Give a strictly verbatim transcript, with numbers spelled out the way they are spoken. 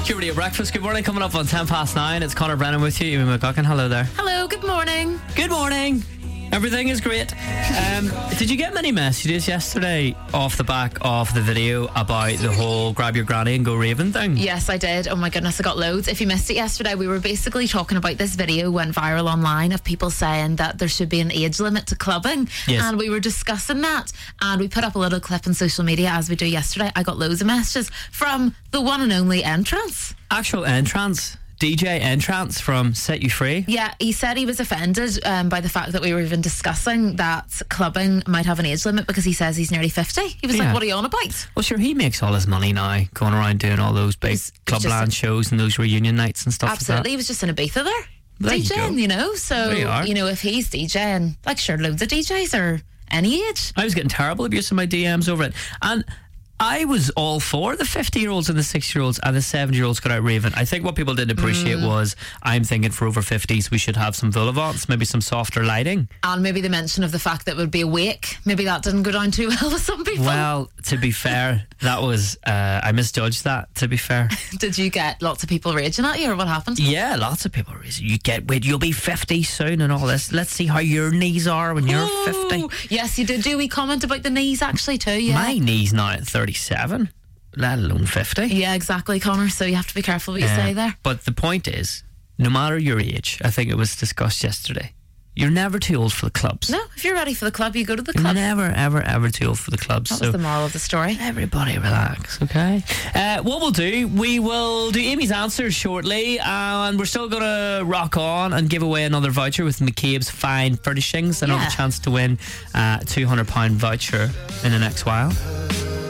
Q Radio Breakfast. Good morning. Coming up on ten past nine. It's Conor Brennan with you. Eamon McGuckin. Hello there. Hello, good morning. Good morning. Everything is great. Um, did you get many messages yesterday off the back of the video about the whole grab your granny and go raving thing? Yes, I did. Oh my goodness, I got loads. If you missed it yesterday, we were basically talking about this video went viral online of people saying that there should be an age limit to clubbing. Yes. And we were discussing that. And we put up a little clip on social media as we do yesterday. I got loads of messages from the one and only Entrance. Actual Entrance. D J Entrance from Set You Free. Yeah, he said he was offended um, by the fact that we were even discussing that clubbing might have an age limit because he says he's nearly fifty. He was Yeah. like, what are you on about? Well, sure, he makes all his money now going around doing all those big He's- he's Clubland just- shows and those reunion nights and stuff Absolutely. like He was just in Ibiza there. There you DJing, go. you know? So, There you are. you know, if he's DJing, like sure, loads of D Js are any age. that. I was getting terrible abuse in my D Ms over it. And I was all for the fifty-year-olds and the sixty-year-olds and the seventy-year-olds got out raving. I think what people didn't appreciate Mm. was I'm thinking for over fifties we should have some Volavants, maybe some softer lighting. And maybe the mention of the fact that it would be awake, maybe that didn't go down too well with some people. Well, to be fair, that was uh, I misjudged that. To be fair, Did you get lots of people raging at you or what happened? yeah, lots of people reason you get wait, you'll be fifty soon and all this. Let's see how your knees are when you're fifty. Ooh, yes, you did do we comment about the knees actually too, yeah. My knees now at thirty-seven, let alone fifty. Yeah, exactly, Connor. So you have to be careful what you Yeah. say there. But the point is, no matter your age, I think it was discussed yesterday, you're never too old for the clubs. No, if you're ready for the club, you go to the You're club. never, ever, ever too old for the clubs. That so was the moral of the story. everybody relax, okay? Uh, what we'll do, we will do Amy's answers shortly, and we're still going to rock on and give away another voucher with McCabe's Fine Furnishings. Another Yeah. chance to win a two hundred pound voucher in the next while.